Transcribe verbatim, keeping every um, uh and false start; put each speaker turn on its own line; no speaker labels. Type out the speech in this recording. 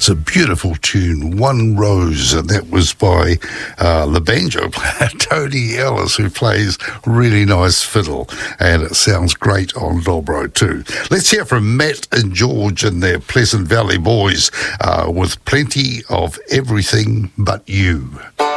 It's a beautiful tune, One Rose, and that was by uh, the banjo player Tony Ellis, who plays really nice fiddle, and it sounds great on Dobro too. Let's hear from Matt and George and their Pleasant Valley Boys uh, with Plenty of Everything But You.